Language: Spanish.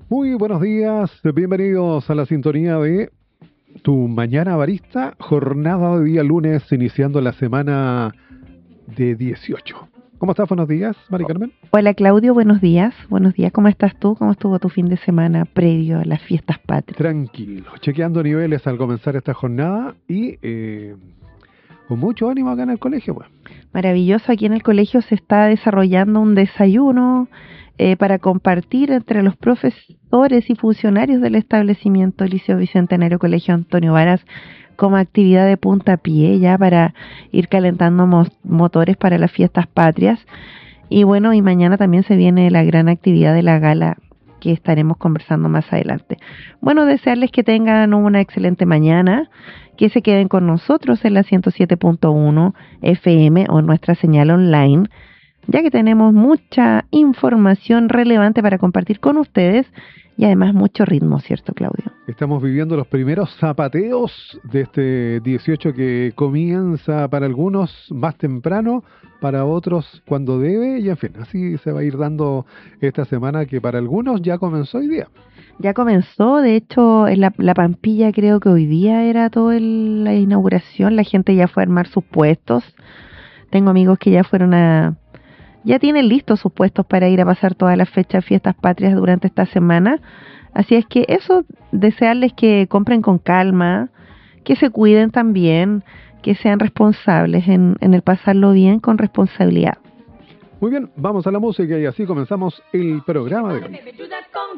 Muy buenos días, bienvenidos a la sintonía de Tu Mañana Barista, jornada de día lunes, iniciando la semana de 18. ¿Cómo estás? Buenos días, Mari Carmen. Hola Claudio, buenos días. Buenos días, ¿cómo estás tú? ¿Cómo estuvo tu fin de semana previo a las fiestas patrias? Tranquilo, chequeando niveles al comenzar esta jornada y con mucho ánimo acá en el colegio, pues. Maravilloso, aquí en el colegio se está desarrollando un desayuno para compartir entre los profesores y funcionarios del establecimiento Liceo Bicentenario Colegio Antonio Varas como actividad de puntapié ya para ir calentando motores para las fiestas patrias. Y bueno, y mañana también se viene la gran actividad de la gala que estaremos conversando más adelante. Bueno, desearles que tengan una excelente mañana, que se queden con nosotros en la 107.1 FM o en nuestra señal online, ya que tenemos mucha información relevante para compartir con ustedes y además mucho ritmo, ¿cierto, Claudio? Estamos viviendo los primeros zapateos de este 18 que comienza para algunos más temprano, para otros cuando debe, y en fin, así se va a ir dando esta semana que para algunos ya comenzó hoy día. Ya comenzó, de hecho, en la Pampilla creo que hoy día era toda la inauguración, la gente ya fue a armar sus puestos. Tengo amigos que ya tienen listos sus puestos para ir a pasar todas las fechas, fiestas patrias durante esta semana. Así es que eso, desearles que compren con calma, que se cuiden también, que sean responsables en el pasarlo bien con responsabilidad. Muy bien, vamos a la música y así comenzamos el programa de hoy.